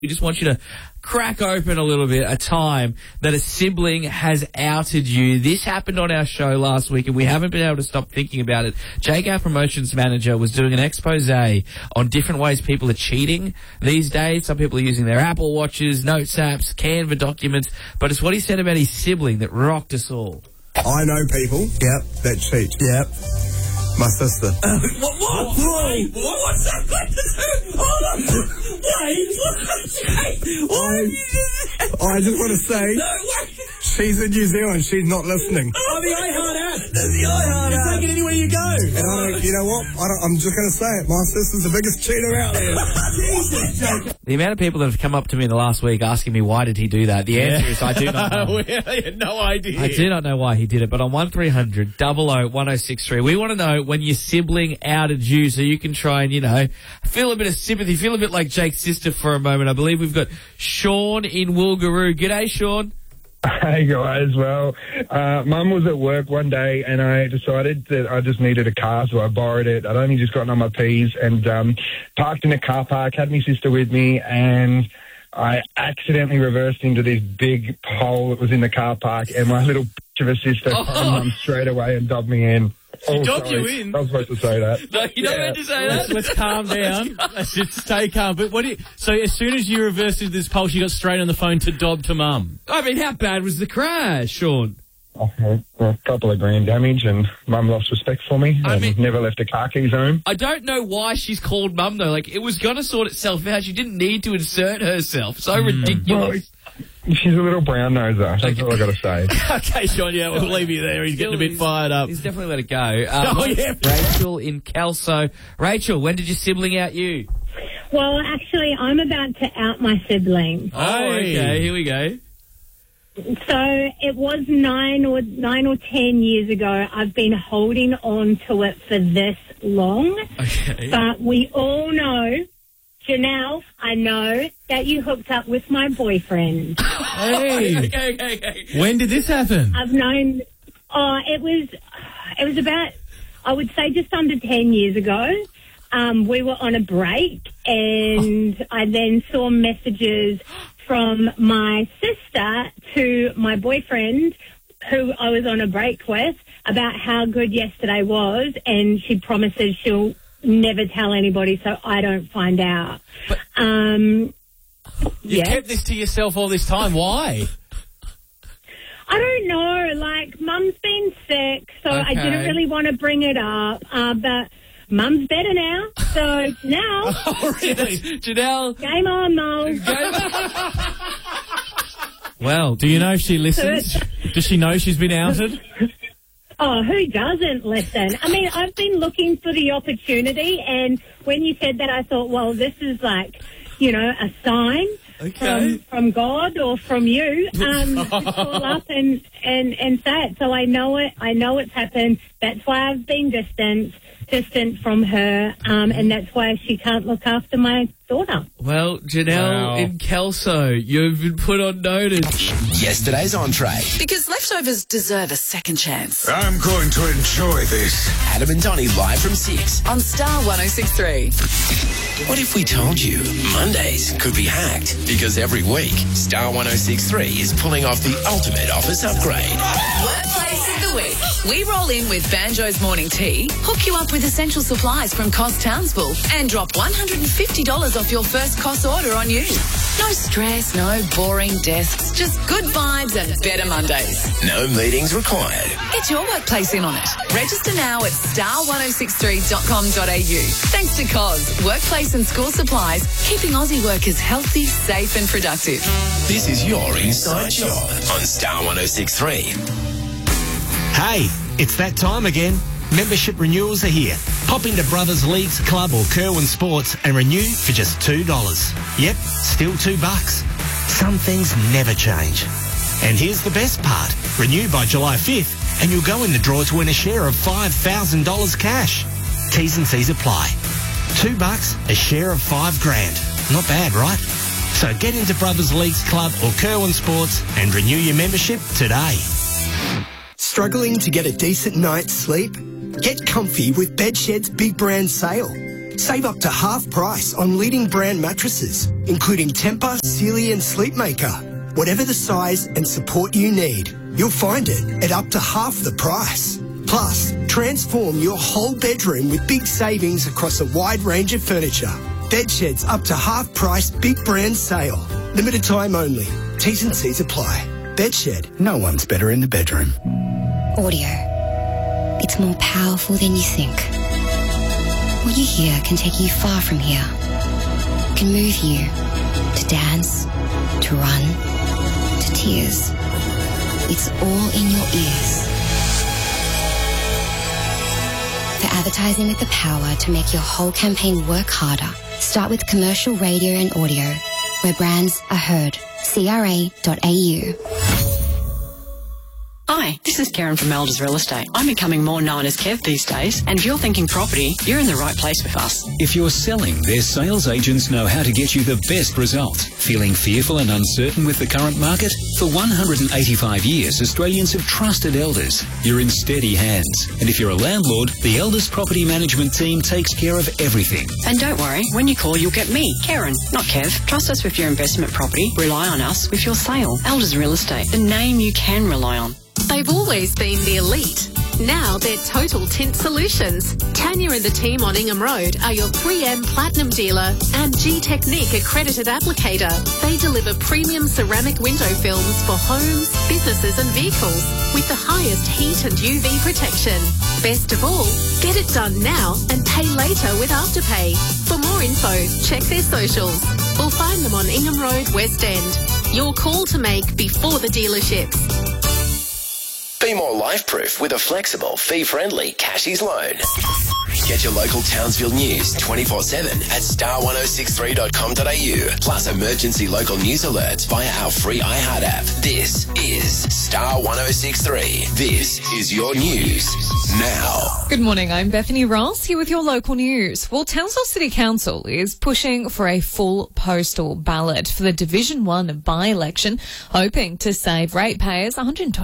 We just want you to crack open a little bit a time that a sibling has outed you. This happened on our show last week, and we haven't been able to stop thinking about it. Jake, our promotions manager, was doing an expose on different ways people are cheating these days. Some people are using their Apple Watches, Notes apps, Canva documents, but it's what he said about his sibling that rocked us all. I know people that cheat. Yep. My sister. What? Whoa. What's that got to do? Hold on. I just want to say, she's in New Zealand. She's not listening. Oh, the iHeart app. There's the iHeart app. Take it anywhere you go. And you know what? I'm just going to say it. My sister's the biggest cheater out there. Jesus, Jacob. The amount of people that have come up to me in the last week asking me why did he do that, the answer is I do not know. We had no idea. I do not know why he did it, but on 1300 00 1063, we want to know when your sibling outed you so you can try and, feel a bit of sympathy, feel a bit like Jake's sister for a moment. I believe we've got Sean in Woolgaroo. G'day, Sean. Hey guys, well, Mum was at work one day and I decided that I just needed a car, so I borrowed it. I'd only just gotten on my P's and parked in a car park, had my sister with me, and I accidentally reversed into this big hole that was in the car park, and my little bitch of a sister came Mum straight away and dobbed me in. She dobbed you in? I was supposed to say that. No, you don't meant to say that. Let's calm down. Let's just stay calm. But so as soon as you reversed into this pole, you got straight on the phone to dob to Mum. I mean, how bad was the crash, Sean? A couple of grand damage, and Mum lost respect for me and never left her car keys home. I don't know why she's called Mum, though. Like, it was going to sort itself out. She didn't need to insert herself. So ridiculous. She's a little brown noser. That's all I got to say. Okay, Sean, we'll leave you there. He's getting a bit fired up. He's definitely let it go. Rachel in Kelso. Rachel, when did your sibling out you? Well, actually, I'm about to out my sibling. Oh, okay. Here we go. So it was 9 or 10 years ago. I've been holding on to it for this long. Okay. But we all know, Janelle, I know that you hooked up with my boyfriend. Hey. Okay. When did this happen? I've known, it was about, I would say just under 10 years ago. We were on a break and I then saw messages from my sister to my boyfriend, who I was on a break with, about how good yesterday was, and she promises she'll never tell anybody so I don't find out. But you kept this to yourself all this time. Why? I don't know. Like, Mum's been sick, so I didn't really want to bring it up, but Mum's better now, so now... Oh, really? Janelle... Game on, Mum. Well, do you know if she listens? Does she know she's been outed? Oh, who doesn't listen? I mean, I've been looking for the opportunity, and when you said that, I thought, well, this is like, a sign from God or from you to call up and say it. So I know it. I know it's happened. That's why I've been distant from her, and that's why she can't look after my daughter. Well, Janelle in Kelso, you've been put on notice. Yesterday's entree. Because leftovers deserve a second chance. I'm going to enjoy this. Adam and Donnie live from 6 On Star 106.3. What if we told you Mondays could be hacked? Because every week, Star 106.3 is pulling off the ultimate office upgrade. Workplace of the week. We roll in with Banjo's Morning Tea, hook you up with essential supplies from Cos Townsville, and drop $150 off your first Cos order on you. No stress, no boring desks, just good vibes and better Mondays. No meetings required. Get your workplace in on it. Register now at star1063.com.au. Thanks to Cos, workplace and school supplies, keeping Aussie workers healthy, safe and productive. This is your inside job on Star 106.3. Hey, it's that time again. Membership renewals are here. Pop into Brothers Leagues Club or Kerwin Sports and renew for just $2. Yep, still $2. Some things never change. And here's the best part. Renew by July 5th and you'll go in the draw to win a share of $5,000 cash. T's and C's apply. $2, a share of $5,000. Not bad, right? So get into Brothers Leagues Club or Kerwin Sports and renew your membership today. Struggling to get a decent night's sleep? Get comfy with Bedshed's big brand sale. Save up to half price on leading brand mattresses, including Tempur, Sealy and Sleepmaker. Whatever the size and support you need, you'll find it at up to half the price. Plus, transform your whole bedroom with big savings across a wide range of furniture. Bedsheds up to half price big brand sale. Limited time only. T's and C's apply. Bedshed, no one's better in the bedroom. Audio. It's more powerful than you think. What you hear can take you far from here. Can move you to dance, to run, to tears. It's all in your ears. For advertising with the power to make your whole campaign work harder, start with commercial radio and audio, where brands are heard. CRA.au. Hi, this is Karen from Elders Real Estate. I'm becoming more known as Kev these days, and if you're thinking property, you're in the right place with us. If you're selling, their sales agents know how to get you the best result. Feeling fearful and uncertain with the current market? For 185 years, Australians have trusted Elders. You're in steady hands. And if you're a landlord, the Elders Property Management team takes care of everything. And don't worry, when you call, you'll get me, Karen, not Kev. Trust us with your investment property. Rely on us with your sale. Elders Real Estate, the name you can rely on. They've always been the elite. Now they're Total Tint Solutions. Tanya and the team on Ingham Road are your 3M Platinum dealer and G-Technique accredited applicator. They deliver premium ceramic window films for homes, businesses and vehicles with the highest heat and UV protection. Best of all, get it done now and pay later with Afterpay. For more info, check their socials or find them on Ingham Road, West End. Your call to make before the dealerships. Be more life-proof with a flexible, fee-friendly Cashies loan. Get your local Townsville news 24/7 at star1063.com.au. Plus emergency local news alerts via our free iHeart app. This is Star 1063. This is your news now. Good morning, I'm Bethany Ross here with your local news. Well, Townsville City Council is pushing for a full postal ballot for the Division 1 by-election, hoping to save ratepayers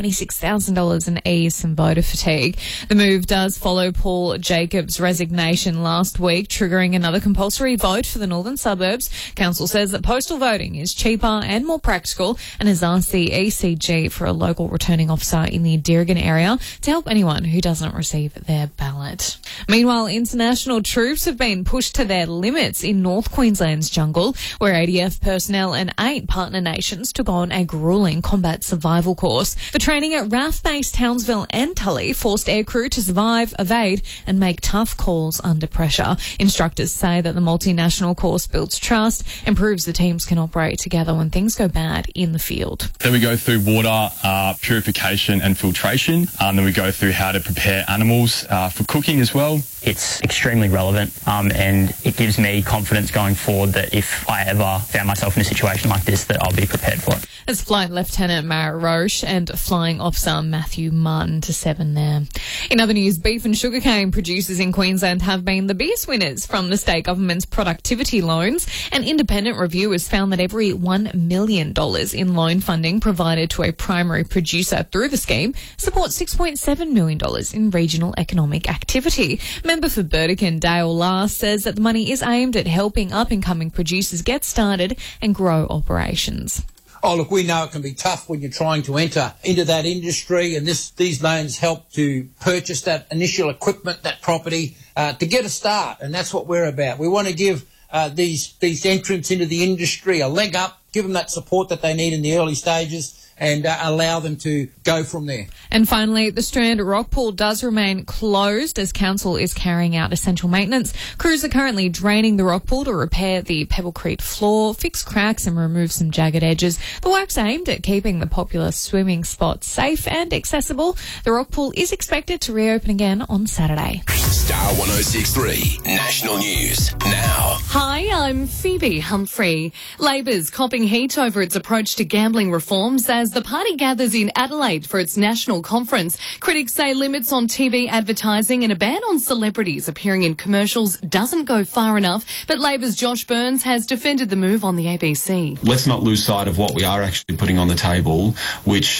$126,000 and ease some voter fatigue. The move does follow Paul Jacobs' resignation last week, triggering another compulsory vote for the northern suburbs. Council says that postal voting is cheaper and more practical and has asked the ECG for a local returning officer in the Dirrigan area to help anyone who doesn't receive their ballot. Meanwhile, international troops have been pushed to their limits in North Queensland's jungle, where ADF personnel and 8 partner nations took on a gruelling combat survival course. The training at RAF Base Townsville and Tully forced aircrew to survive, evade and make tough calls under pressure. Instructors say that the multinational course builds trust and proves the teams can operate together when things go bad in the field. Then we go through water purification and filtration. Then we go through how to prepare animals for cooking as well. It's extremely relevant and it gives me confidence going forward that if I ever found myself in a situation like this, that I'll be prepared for it. As Flight Lieutenant Mara Roche and Flying Officer Matthew Martin to 7 there. In other news, beef and sugarcane producers in Queensland have been the biggest winners from the state government's productivity loans. An independent review has found that every $1 million in loan funding provided to a primary producer through the scheme supports $6.7 million in regional economic activity. Member for Burdekin, Dale Lars, says that the money is aimed at helping up-and-coming producers get started and grow operations. Oh, look, we know it can be tough when you're trying to enter into that industry, and these loans help to purchase that initial equipment, that property, to get a start, and that's what we're about. We want to give these entrants into the industry a leg up, give them that support that they need in the early stages, and allow them to go from there. And finally, the Strand rock pool does remain closed as council is carrying out essential maintenance. Crews are currently draining the rock pool to repair the Pebblecrete floor, fix cracks and remove some jagged edges. The work's aimed at keeping the popular swimming spot safe and accessible. The rock pool is expected to reopen again on Saturday. Star 1063 National News now. Hi, I'm Phoebe Humphrey. Labor's copping heat over its approach to gambling reforms as the party gathers in Adelaide for its national conference. Critics say limits on TV advertising and a ban on celebrities appearing in commercials doesn't go far enough, but Labor's Josh Burns has defended the move on the ABC. Let's not lose sight of what we are actually putting on the table, which,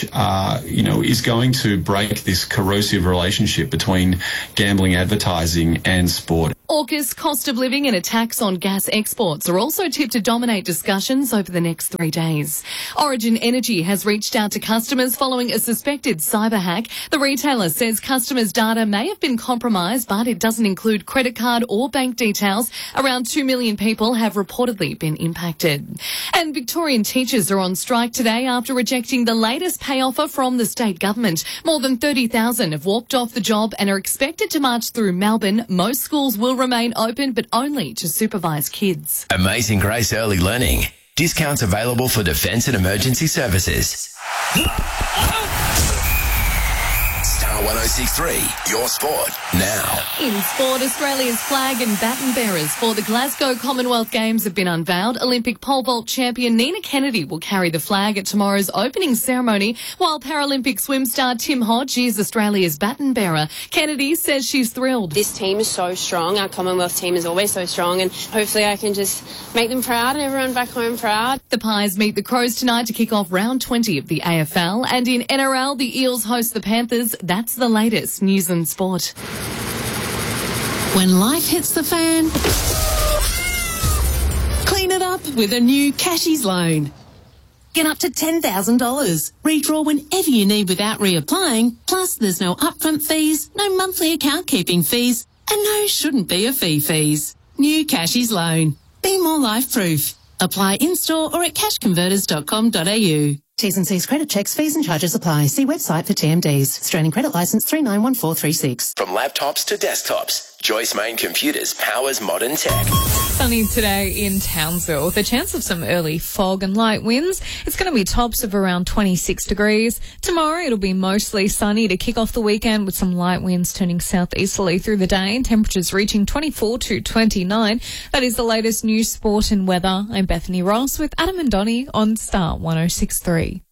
is going to break this corrosive relationship between gambling advertising and sport. AUKUS, cost of living and attacks on gas exports are also tipped to dominate discussions over the next 3 days. Origin Energy has reached out to customers following a suspected cyber hack. The retailer says customers' data may have been compromised, but it doesn't include credit card or bank details. Around 2 million people have reportedly been impacted. And Victorian teachers are on strike today after rejecting the latest pay offer from the state government. More than 30,000 have walked off the job and are expected to march through Melbourne. Most schools will remain open, but only to supervise kids. Amazing Grace Early Learning. Discounts available for defence and emergency services. Star 106.3, your sport now. In sport, Australia's flag and baton bearers for the Glasgow Commonwealth Games have been unveiled. Olympic pole vault champion Nina Kennedy will carry the flag at tomorrow's opening ceremony, while Paralympic swim star Tim Hodge is Australia's baton bearer. Kennedy says she's thrilled. This team is so strong. Our Commonwealth team is always so strong, and hopefully I can just make them proud and everyone back home proud. The Pies meet the Crows tonight to kick off round 20 of the AFL, and in NRL, the Eels host the Panthers. That's the latest news and sport. When life hits the fan, clean it up with a new Cashies loan. Get up to $10,000. Redraw whenever you need without reapplying. Plus, there's no upfront fees, no monthly account keeping fees, and no shouldn't be a fees. New Cashies loan. Be more life proof. Apply in-store or at cashconverters.com.au. T's and C's credit checks, fees and charges apply. See website for TMDs. Australian Credit Licence 391436. From laptops to desktops, Joyce Main Computers powers modern tech. Sunny today in Townsville with a chance of some early fog and light winds. It's going to be tops of around 26 degrees. Tomorrow it'll be mostly sunny to kick off the weekend with some light winds turning southeasterly through the day and temperatures reaching 24 to 29. That is the latest news, sport and weather. I'm Bethany Ross with Adam and Donnie on Star 106.3.